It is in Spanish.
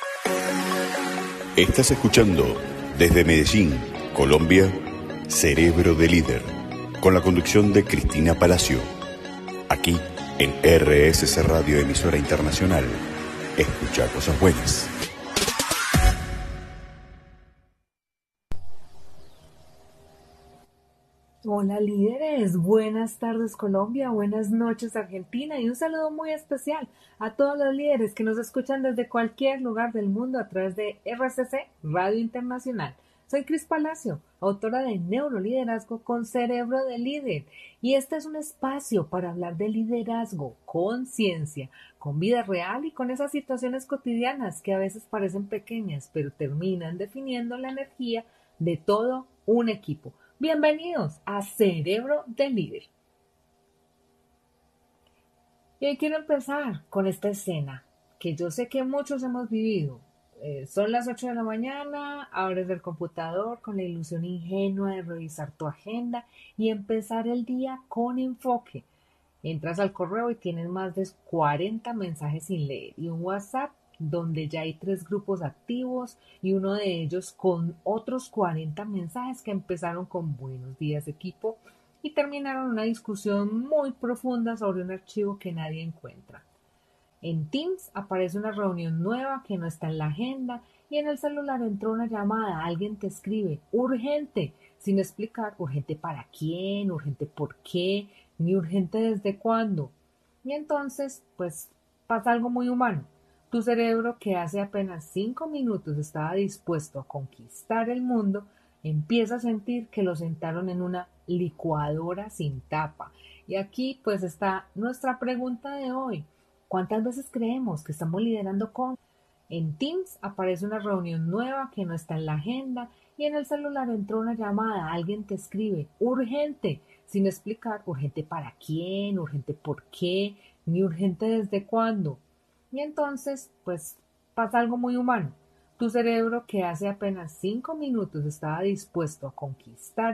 Estás escuchando desde Medellín, Colombia, Cerebro de Líder, con la conducción de Cristina Palacio. Aquí en RSC Radio, emisora internacional. Escucha cosas buenas. Hola líderes, buenas tardes Colombia, buenas noches Argentina y un saludo muy especial a todos los líderes que nos escuchan desde cualquier lugar del mundo a través de RCC Radio Internacional. Soy Cris Palacio, autora de Neuroliderazgo con Cerebro de Líder, y este es un espacio para hablar de liderazgo con ciencia, con vida real y con esas situaciones cotidianas que a veces parecen pequeñas pero terminan definiendo la energía de todo un equipo. Bienvenidos a Cerebro de Líder. Y hoy quiero empezar con esta escena que yo sé que muchos hemos vivido. Son las 8 de la mañana, abres el computador con la ilusión ingenua de revisar tu agenda y empezar el día con enfoque. Entras al correo y tienes más de 40 mensajes sin leer y un WhatsApp donde ya hay 3 grupos activos y uno de ellos con otros 40 mensajes que empezaron con buenos días equipo y terminaron una discusión muy profunda sobre un archivo que nadie encuentra. En Teams aparece una reunión nueva que no está en la agenda y en el celular entró una llamada, alguien te escribe urgente, sin explicar urgente para quién, urgente por qué, ni urgente desde cuándo. Y entonces, pues, pasa algo muy humano. Tu cerebro, que hace apenas 5 minutos estaba dispuesto a conquistar el mundo, empieza a sentir que lo sentaron en una licuadora sin tapa. Y aquí pues está nuestra pregunta de hoy. ¿Cuántas veces creemos que estamos liderando con? En Teams aparece una reunión nueva que no está en la agenda y en el celular entró una llamada, alguien te escribe urgente, sin explicar urgente para quién, urgente por qué, ni urgente desde cuándo. Y entonces, pues, pasa algo muy humano. Tu cerebro, que hace apenas 5 minutos estaba dispuesto a conquistar